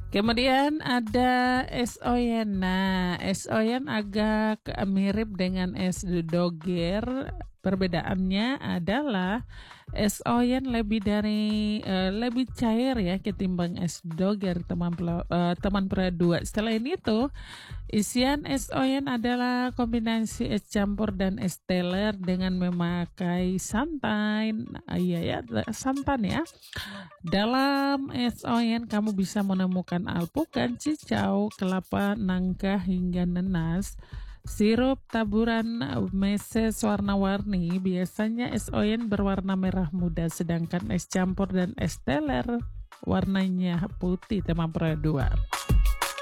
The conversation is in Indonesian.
Kemudian ada es oyen. Nah, es oyen agak mirip dengan es doger. Perbedaannya adalah es oyen lebih cair ya ketimbang es doger teman dua. Selain itu, isian es oyen adalah kombinasi es campur dan es teler dengan memakai santan. Iya ya, santan ya. Dalam es oyen kamu bisa menemukan alpukat, cicau, kelapa, nangka hingga nanas. Sirup taburan meses warna-warni. Biasanya es oyen berwarna merah muda, sedangkan es campur dan es teler warnanya putih, teman dua.